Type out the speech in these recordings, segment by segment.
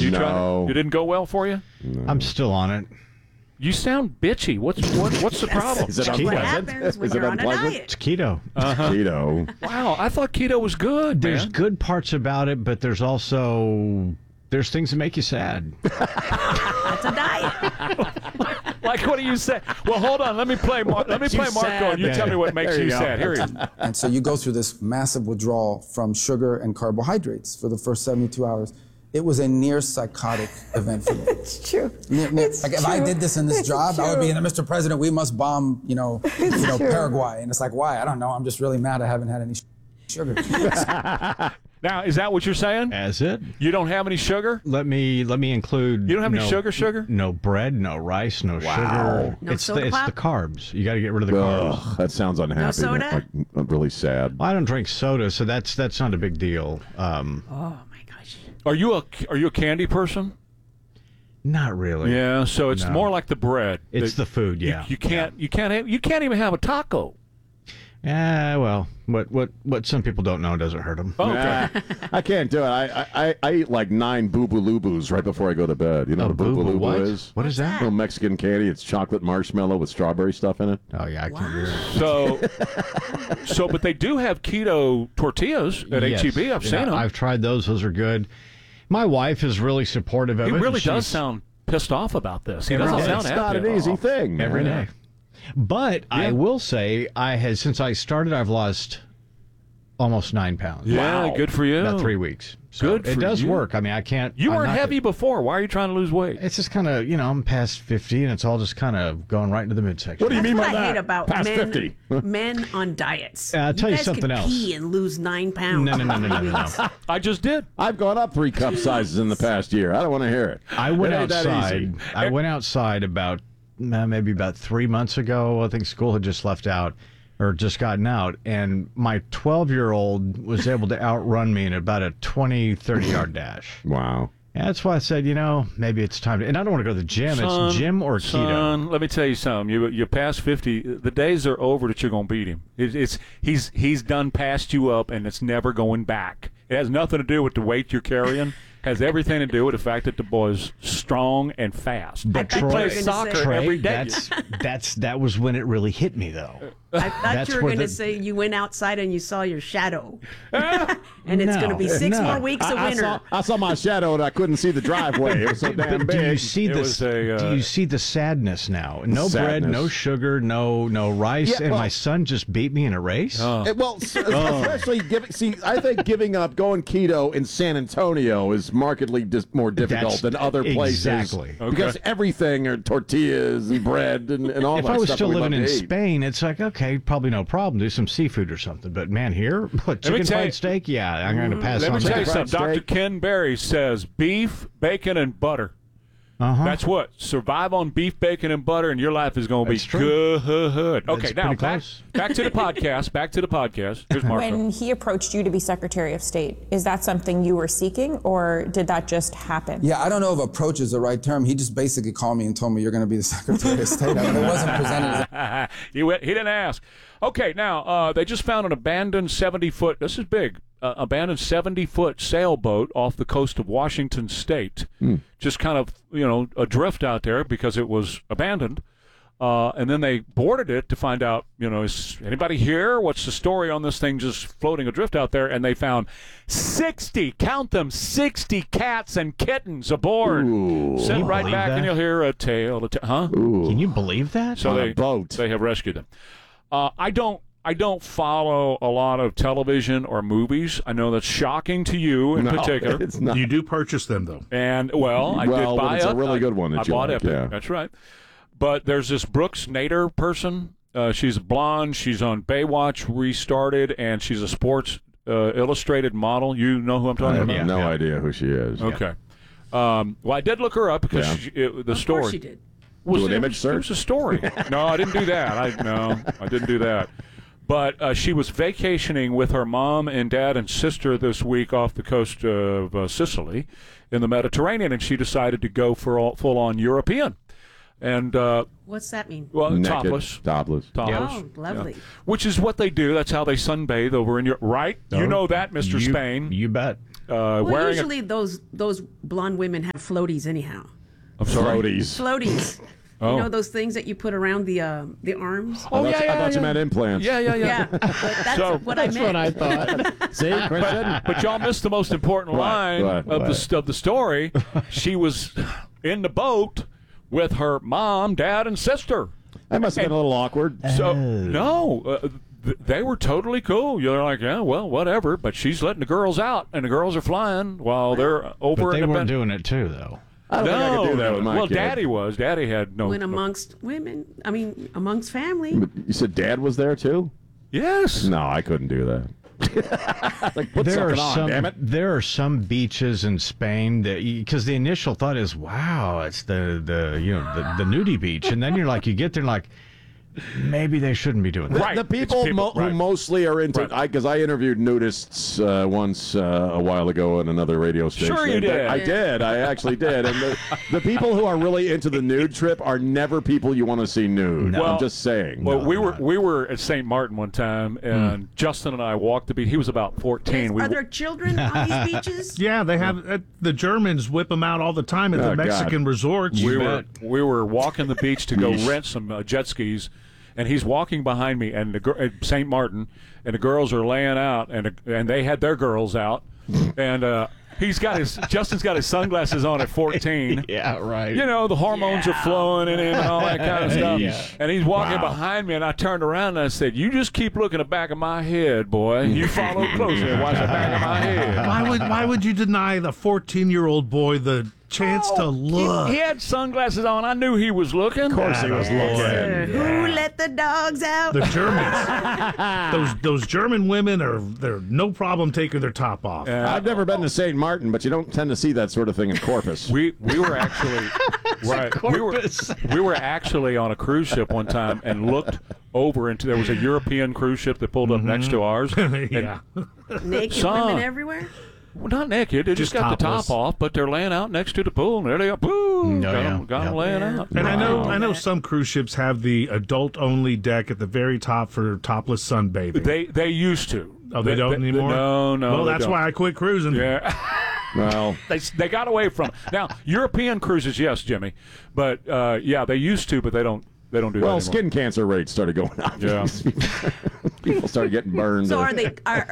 You tried it? It didn't go well for you? No. I'm still on it. You sound bitchy. What's the problem? Is it unpleasant? Is it unpleasant? It's keto. Keto. Wow, I thought keto was good. There's good parts about it, but there's things that make you sad. That's a diet. Like, what do you say? Well, hold on. Let me play Marco, and you tell me what makes you sad. Here he is. And so you go through this massive withdrawal from sugar and carbohydrates for the first 72 hours. It was a near psychotic event for me. It's true. If I did this in this job, I would be, Mr. President, we must bomb, Paraguay. And it's like, why? I don't know. I'm just really mad I haven't had any sugar. Now, is that what you're saying? That's it. You don't have any sugar? Let me include. You don't have any sugar? No bread, no rice, no sugar. No it's soda the pop? carbs. You got to get rid of the carbs. That sounds unhappy. No soda? Like, really sad. Well, I don't drink soda, so that's not a big deal. Oh my gosh. Are you a candy person? Not really. Yeah, so it's more like the bread. It's the food. Yeah. You can't even have a taco. Yeah, well, what some people don't know doesn't hurt them. Oh, okay. I can't do it. I eat like 9 Boo Boo Lubus right before I go to bed. You know what a Boo Boo Lubu is? What is that? Little Mexican candy. It's chocolate marshmallow with strawberry stuff in it. Oh yeah, I can't do that. So, but they do have keto tortillas at HEB. I've seen them. I've tried those. Those are good. My wife is really supportive of it. He really does sound pissed off about this. He doesn't sound happy. It's not an easy thing. Every day. But I will say, since I started, I've lost almost 9 pounds. Yeah, good for you. About 3 weeks. So Good for it does you. work. I mean, I can't. You weren't heavy before. Why are you trying to lose weight? It's just kind of, I'm past 50, and it's all just kind of going right into the midsection. What do you mean by That's what that? I hate about Past 50. men on diets. I'll tell you guys something could else. Pee and lose 9 pounds. No. I just did. I've gone up 3 cup sizes in the past year. I don't want to hear it. I went It ain't that outside. easy. I went outside maybe about 3 months ago. I think school had just left out or just gotten out, and my 12-year-old was able to outrun me in about a 20, 30-yard dash. Wow. And that's why I said, maybe it's time to, and I don't want to go to the gym. It's gym or keto. Son, let me tell you something. You past 50. The days are over that you're going to beat him. He's done passed you up, and it's never going back. It has nothing to do with the weight you're carrying. Has everything to do with the fact that the boy's strong and fast. But I Troy, plays soccer every day. That was when it really hit me, though. I thought you were going to say you went outside and you saw your shadow. And it's going to be 6 more weeks of winter. I saw my shadow and I couldn't see the driveway. It was so damn But big. do you see do you see the sadness now? No bread, no sugar, no rice, and my son just beat me in a race. Especially I think giving up going keto in San Antonio is markedly more difficult than other places. Exactly. Because everything are tortillas and bread and all that stuff. If I was still we living love in to eat. Spain, it's like, okay, probably no problem. Do some seafood or something. But man, here, chicken fried steak? Yeah, I'm going to pass on Let me tell you that. something. Dr. Ken Berry says beef, bacon, and butter. That's what. Survive on beef, bacon, and butter, and your life is going to be good. Okay, now back to the podcast. Here's Marco. When he approached you to be Secretary of State, is that something you were seeking, or did that just happen? Yeah, I don't know if approach is the right term. He just basically called me and told me you're going to be the Secretary of State. I mean, it wasn't presented as he didn't ask. Okay, now, they just found an abandoned 70-foot, this is big, abandoned 70-foot sailboat off the coast of Washington State. Just kind of, adrift out there because it was abandoned. And then they boarded it to find out, is anybody here? What's the story on this thing just floating adrift out there? And they found 60 cats and kittens aboard. Sit right back and you'll hear a tale. Can you believe that? So they have rescued them. I don't follow a lot of television or movies. I know that's shocking to you in particular. It's not. You do purchase them, though. And, I did buy it's a really good one. I bought Epic. Yeah. That's right. But there's this Brooks Nader person. She's blonde. She's on Baywatch Restarted, and she's a Sports Illustrated model. You know who I'm talking about? I have no idea who she is. Okay. Well, I did look her up because the story. Of course she did. Do an image search? It was a story. No, I didn't do that. I didn't do that. But she was vacationing with her mom and dad and sister this week off the coast of Sicily in the Mediterranean, and she decided to go for full-on European. And what's that mean? Well, Naked, topless. Oh, lovely. Yeah. Which is what they do. That's how they sunbathe over in Europe, right? You know that, Mr. Spain. You bet. Well, wearing usually those blonde women have floaties anyhow. I'm sorry. Floaties. Floaties. Oh. You know those things that you put around the arms? Oh, I thought you meant implants. Yeah, but that's So- what I meant. What I thought. See, Chris didn't. But y'all missed the most important line of the story. She was in the boat with her mom, dad, and sister. That must have been a little awkward. So no, they were totally cool. You're like, yeah, well, whatever. But she's letting the girls out, and the girls are flying while they're over. But they in the weren't doing it too, though. I don't think I could do that with my well, kid. Daddy was. Daddy had no. When amongst women, I mean, amongst family. But you said Dad was there too? Yes. No, I couldn't do that. Like, put something on, damn it. There are some beaches in Spain that, because the initial thought is, wow, it's the nudie beach, and then you're like, you get there and like, maybe they shouldn't be doing that. Right. The people, It's who mostly are into, Right. because I interviewed nudists once a while ago in another radio station. Sure you did. I did. I actually did. And the people who are really into the nude trip are never people you want to see nude. Well- I'm just saying. Well, we were at St. Martin one time, and Justin and I walked the beach. He was about 14. Are there children on these beaches? Yeah, they have the Germans whip them out all the time at Oh, the Mexican resorts. we were walking the beach to go rent some jet skis, and he's walking behind me and at St. Martin, and the girls are laying out, and they had their girls out, and Justin's got his sunglasses on at 14. Yeah, right. You know, the hormones are flowing in him and all that kind of stuff. Yeah. And he's walking behind me, and I turned around and I said, "You just keep looking at the back of my head, boy. You follow closely and watch the back of my head." Why would you deny the 14-year-old boy the chance to look? He had sunglasses on. I knew he was looking. Of course he was looking. Who let the dogs out? The Germans, those German women they're no problem taking their top off. I've never been to St. Martin, but you don't tend to see that sort of thing in Corpus. We were actually right. We were actually on a cruise ship one time and looked over into there was a European cruise ship that pulled up next to ours. Yeah. Naked Son. women everywhere? Well, not naked. They just got topless. the top off, but they're laying out next to the pool, and there they are. Boom! Got them laying out. And I know some cruise ships have the adult-only deck at the very top for topless sunbathing. They used to. Oh, they don't anymore? No. Well, they that's don't. why I quit cruising. Yeah. Well, They got away from it. Now, European cruises, yes, Jimmy, but yeah, they used to, but they don't do that anymore. skin cancer rates started going up. Yeah. People started getting burned. So are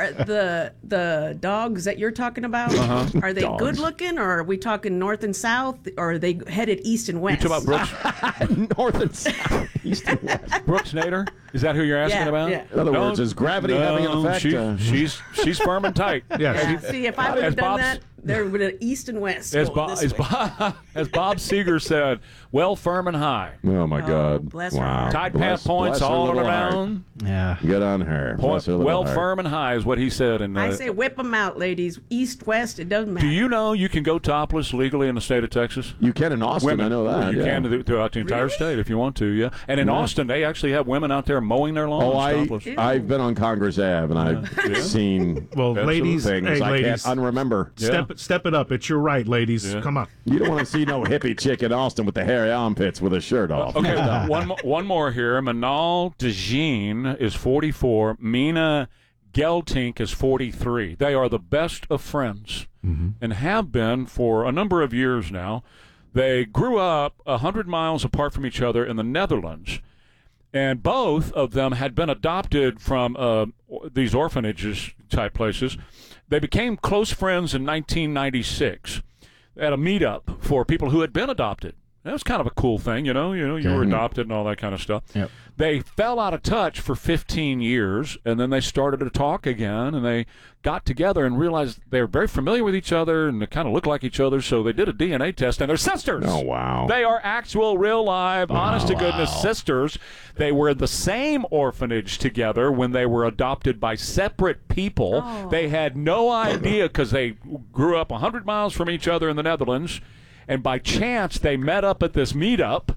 the dogs that you're talking about? Are they Dogs. good looking, or are we talking north and south, or are they headed east and You west? talking about Brooks, north and south, east and west? Brooks Nader? Is that who you're asking Yeah, about? yeah. In other words, is gravity having an effect? She's firm and tight. Yeah. See, if I would As have done Bob's- that, there would have east and west. As going this way. As Bob Seger said, well, firm and high. Oh my God! bless her wow. heart. Tight Bless- path points bless her all little heart. around. Yeah. Good on her. Bless her little Well, heart. firm and high is what he said. And I say whip them out, ladies. East, west, it doesn't matter. do you know you can go topless legally in the state of Texas? You can in Austin. I know that. You yeah. can throughout the entire state if you want to, yeah. And in Austin, they actually have women out there mowing their lawns Oh, topless. I've been on Congress Ave and I've seen Well, ladies, things hey, I ladies, can't unremember. step it up. It's your right, ladies. Yeah. Come on. You don't want to see no hippie chick in Austin with the hairy armpits with a shirt off. Okay, one more here. Manal Dejin is 44. Mina Geltink is 43. They are the best of friends and have been for a number of years now. They grew up 100 miles apart from each other in the Netherlands, and both of them had been adopted from these orphanages type places. They became close friends in 1996 at a meetup for people who had been adopted. That was kind of a cool thing, you were adopted and all that kind of stuff. Yep. They fell out of touch for 15 years, and then they started to talk again, and they got together and realized they were very familiar with each other, and they kind of looked like each other, so they did a DNA test, and they're sisters. Oh, wow. They are actual, real, live, honest-to-goodness sisters. They were in the same orphanage together when they were adopted by separate people. Oh. They had no idea because they grew up 100 miles from each other in the Netherlands, and by chance they met up at this meetup,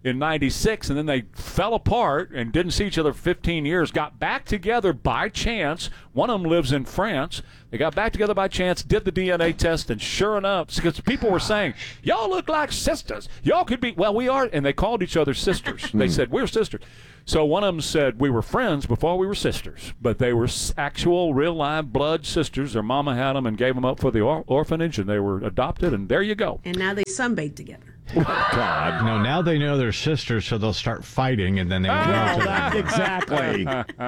in 96, and then they fell apart and didn't see each other for 15 years, got back together by chance. One of them lives in France. They got back together by chance, did the DNA test, and sure enough, because people were saying, y'all look like sisters. Y'all could be, well, we are, and they called each other sisters. They said, we're sisters. So one of them said, we were friends before we were sisters, but they were actual, real live blood sisters. Their mama had them and gave them up for the orphanage, and they were adopted, and there you go. And now they sunbathe together. God. No, now they know they're sisters, so they'll start fighting, and then they won't go to them. Exactly.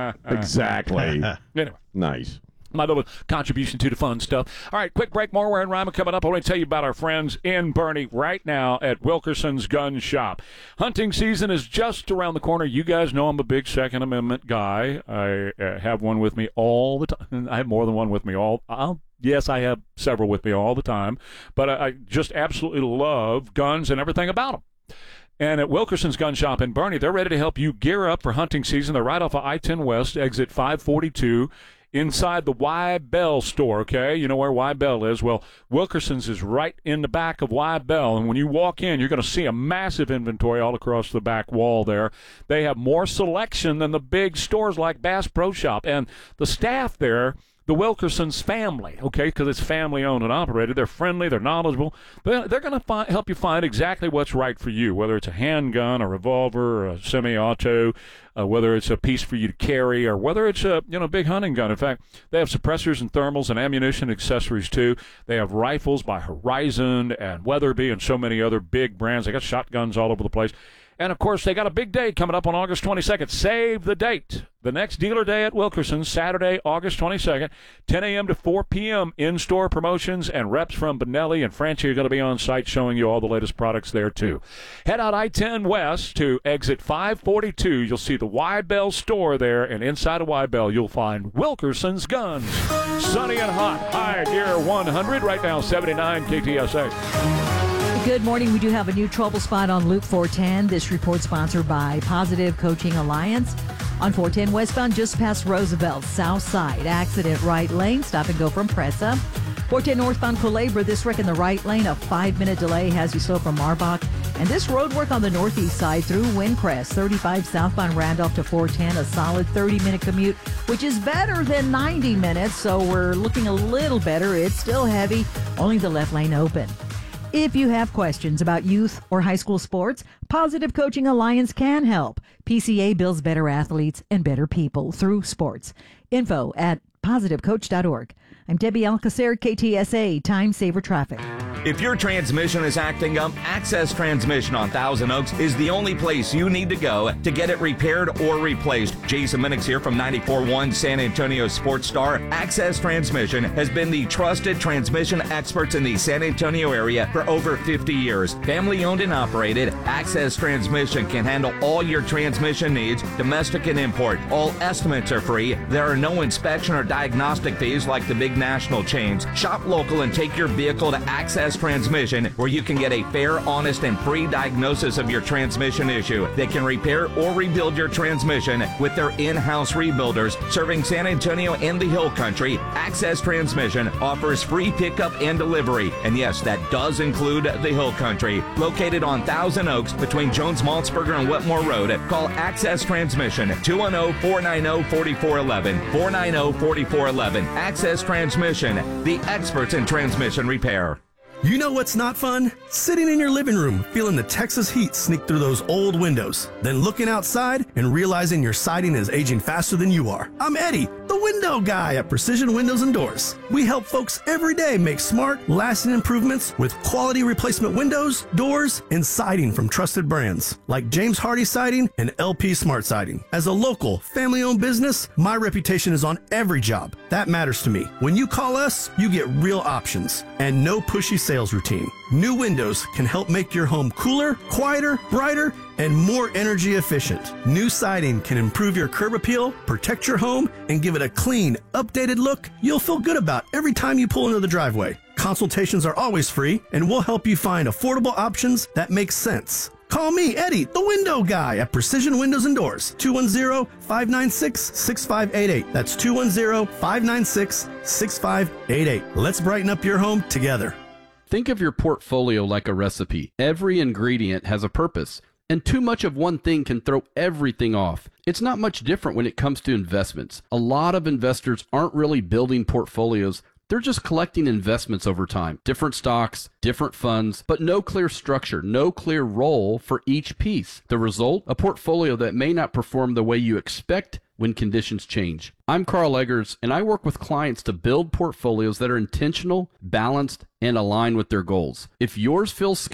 Exactly. Anyway. Nice. My little contribution to the fun stuff. All right, quick break. More Ware and Rima coming up. I want to tell you about our friends in Bernie right now at Wilkerson's Gun Shop. Hunting season is just around the corner. You guys know I'm a big Second Amendment guy. I have one with me all the time. I have more than one with me Yes, I have several with me all the time. But I just absolutely love guns and everything about them. And at Wilkerson's Gun Shop in Bernie, they're ready to help you gear up for hunting season. They're right off of I-10 West, exit 542. Inside the Y Bell store, okay? You know where Y Bell is? Well, Wilkerson's is right in the back of Y Bell, and when you walk in, you're going to see a massive inventory all across the back wall there. They have more selection than the big stores like Bass Pro Shop, and the staff there, the Wilkerson's family, okay, because it's family-owned and operated. They're friendly, they're knowledgeable. They're going to help you find exactly what's right for you, whether it's a handgun, a revolver, or a semi-auto, whether it's a piece for you to carry, or whether it's a big hunting gun. In fact, they have suppressors and thermals and ammunition accessories, too. They have rifles by Horizon and Weatherby and so many other big brands. They got shotguns all over the place. And, of course, they got a big day coming up on August 22nd. Save the date. The next dealer day at Wilkerson's, Saturday, August 22nd, 10 a.m. to 4 p.m. In-store promotions, and reps from Benelli and Franchi are going to be on site showing you all the latest products there, too. Head out I-10 West to exit 542. You'll see the Y Bell store there, and inside of Y Bell, you'll find Wilkerson's Guns. Sunny and hot. High gear 100. Right now, 79 KTSA. Good morning. We do have a new trouble spot on Loop 410. This report sponsored by Positive Coaching Alliance. On 410 westbound, just past Roosevelt, south side. Accident right lane. Stop and go from Pressa. 410 northbound Culebra. This wreck in the right lane. A 5-minute delay has you slow from Marbach. And this road work on the northeast side through Windcrest. 35 southbound Randolph to 410. A solid 30-minute commute, which is better than 90 minutes. So we're looking a little better. It's still heavy. Only the left lane open. If you have questions about youth or high school sports, Positive Coaching Alliance can help. PCA builds better athletes and better people through sports. Info at positivecoach.org. I'm Debbie Alcacer, KTSA, Time Saver Traffic. If your transmission is acting up, Access Transmission on Thousand Oaks is the only place you need to go to get it repaired or replaced. Jason Minix here from 94.1 San Antonio Sports Star. Access Transmission has been the trusted transmission experts in the San Antonio area for over 50 years. Family owned and operated, Access Transmission can handle all your transmission needs, domestic and import. All estimates are free. There are no inspection or diagnostic fees like the big national chains. Shop local and take your vehicle to Access Transmission, where you can get a fair, honest, and free diagnosis of your transmission issue. They can repair or rebuild your transmission with their in-house rebuilders serving San Antonio and the Hill Country. Access Transmission offers free pickup and delivery. And yes, that does include the Hill Country. Located on Thousand Oaks between Jones-Maltzberger and Wetmore Road, call Access Transmission 210-490-4411. 490-4411. Access Transmission, the experts in transmission repair. You know what's not fun? Sitting in your living room, feeling the Texas heat sneak through those old windows, then looking outside and realizing your siding is aging faster than you are. I'm Eddie, the window guy at Precision Windows and Doors. We help folks every day make smart, lasting improvements with quality replacement windows, doors, and siding from trusted brands like James Hardy Siding and LP Smart Siding. As a local, family-owned business, my reputation is on every job. That matters to me. When you call us, you get real options and no pushy sales routine. New windows can help make your home cooler, quieter, brighter, and more energy efficient. New siding can improve your curb appeal, protect your home, and give it a clean, updated look you'll feel good about every time you pull into the driveway. Consultations are always free, and we'll help you find affordable options that make sense. Call me, Eddie, the window guy at Precision Windows and Doors, 210-596-6588. That's 210-596-6588. Let's brighten up your home together. Think of your portfolio like a recipe. Every ingredient has a purpose. And too much of one thing can throw everything off. It's not much different when it comes to investments. A lot of investors aren't really building portfolios. They're just collecting investments over time. Different stocks, different funds, but no clear structure, no clear role for each piece. The result? A portfolio that may not perform the way you expect when conditions change. I'm Carl Eggers, and I work with clients to build portfolios that are intentional, balanced, and aligned with their goals. If yours feels